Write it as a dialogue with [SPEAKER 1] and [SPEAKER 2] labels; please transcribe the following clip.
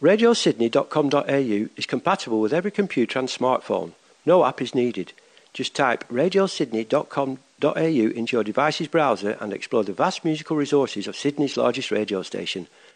[SPEAKER 1] RadioSydney.com.au is compatible with every computer and smartphone. No app is needed. Just type RadioSydney.com.au into your device's browser and explore the vast musical resources of Sydney's largest radio station.